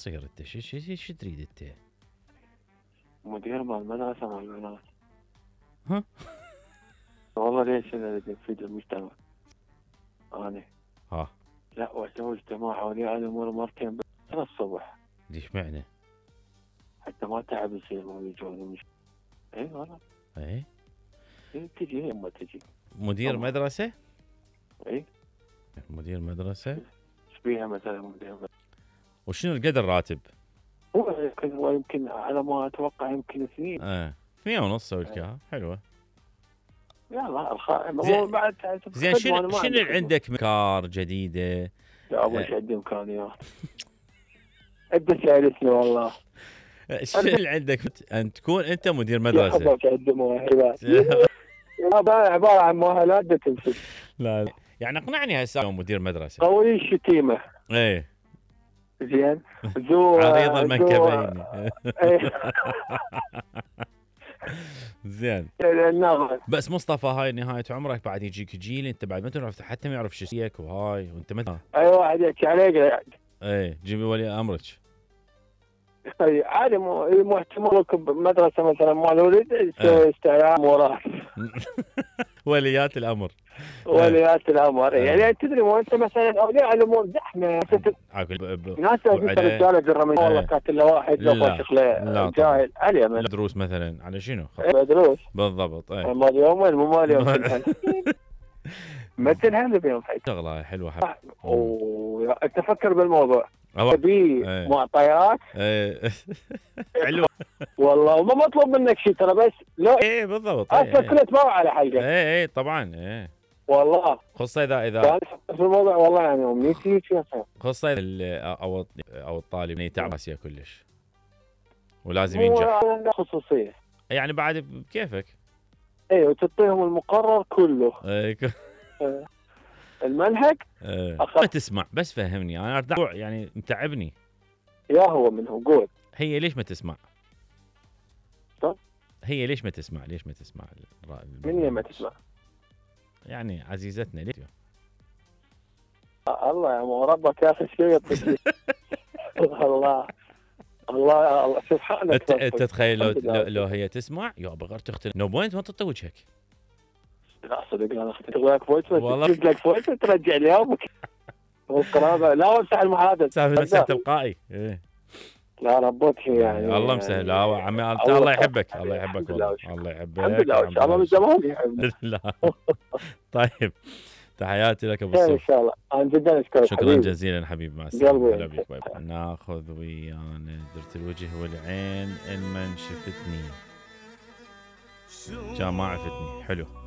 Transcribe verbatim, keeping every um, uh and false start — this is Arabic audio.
تصير انت؟ شو شو شو تريد انت؟ مدير مال المدرسة مال البنات. ها؟ والله ليش انا اللي افيد المجتمع؟ انا ها لا واسوي اجتماع اولياء الامور مرتين بس الصبح ليش معنى؟ حتى ما تعب يصير ما يجون مش. اي والله. ايه إيه تجي يما تجي. مدير طبعا. مدرسة؟ اي مدير مدرسة. ايش بيها مثلا مدير مدرسة؟ وشنو القدر الراتب؟ هو يمكن هو يمكن على ما اتوقع يمكن اثنين. اه اثنين ونص سويت لك حلوة. يلا الخائن زين. هو بعد زين شنو شنو اللي عندك افكار جديدة؟ لا اول شيء عندي امكانيات. انت سالتني والله. شنو اللي عندك ان تكون انت مدير يا مدرسة؟ حبك عندي مؤهلات. عبارة عن مؤهلات بتنفذ. لا لا يعني اقنعني هسه مدير مدرسة. قوي الشتيمة. ايه زين. ذو عريض ذو المنكبين. إيه. زين. النغل. بس مصطفى هاي نهاية عمرك بعد يجيك جيل انت بعد ما تعرف حتى ما يعرف شخصيتك وهاي وانت ما اي واحد يحكي عليك قاعد. ايه جيبي ولي امرك. عادي مو مو احتمالك بمدرسة مثلا مال ولد إيه. استعياء موراه. وليات الامر. وليات الامر إيه. يعني تدري مو انت مثلا اولياء الامور زحمه. عاكل ب- ب- ناس في وعليه- رجاله جرمين والله إيه. كاتب له واحد لا. لو شغله لا طبعاً. جاهل عليه من لا دروس مثلا على شنو؟ دروس بالضبط ايه. مال يومين مو مال يوم تنهل. ما تنهل بيوم حي. شغله حلوه حب. وانت فكر بالموضوع. أو- تبي إيه. معطيات ايه حلو. والله وما مطلوب منك شيء ترى بس لو ايه بالضبط. ايه هسه ايه كنت باوع على حلقه ايه, إيه طبعا ايه. والله. خصوصا اذا اذا فانا فكرت في الموضوع والله يعني امنيتي فيها صار. خصوصا إذا ال- او او الطالب يتعب راسيه كلش ولازم مو ينجح عنده خصوصيه. يعني بعد بكيفك. اي وتعطيهم المقرر كله. إيه ك- المنهج إيه. أخذ. ما تسمع بس فهمني انا أردع يعني متعبني. يا هو منه قول. هي ليش ما تسمع؟ طب. هي ليش ما تسمع؟ ليش ما تسمع؟ من هي ما تسمع؟ يعني عزيزتنا ليش؟ الله يا مو ربك يا اخي شو يطيق. الله الله الله سبحانك. انت انت تخيل لو, لو لو هي تسمع يا بغير تختل نو بوينت وانت تطي وجهك. لا صدق انا اختي لك فويس والله. تجيب لك فويس ترجع لي يومك. والقرابه لا وسع المحادثه. مسح تلقائي. ايه. لا ربك يعني الله مسهل. لا عمي انت الله يحبك الله يحبك والله الله يحبك. الحمد لله ان شاء الله من زمان يحبك. لا طيب تحياتي لك ابو ان الصف. شاء الله انا جدا اشكرك. شكرا حبيبي. جزيلا حبيبي مع السلامه. قلبي. هلا بيك باي باي. ناخذ ويانا درت الوجه والعين المن شفتني جا ما عفتني حلو.